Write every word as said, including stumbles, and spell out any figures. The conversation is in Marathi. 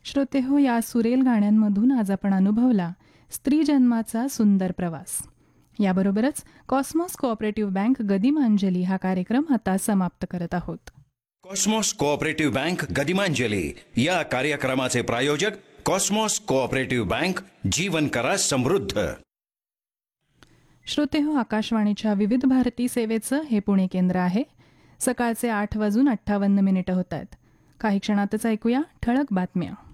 श्रोते हो, या सुरेल गाण्यांमधून आज आपण अनुभवला स्त्री जन्माचा सुंदर प्रवास. याबरोबरच कॉस्मॉस कोऑपरेटिव्ह बँक गदिमांजली हा कार्यक्रम आता समाप्त करत आहोत. कॉस्मॉस कोऑपरेटिव्ह बँक गदिमांजली या कार्यक्रमाचे प्रायोजक कॉस्मॉस कोऑपरेटिव्ह बँक, जीवन करा समृद्ध. श्रोते हो, आकाशवाणीच्या विविध भारती सेवेचं हे पुणे केंद्र आहे. सकाळचे आठ वाजून अठ्ठावन्न मिनिटं होत आहेत. काही क्षणातच ऐकूया ठळक बातम्या.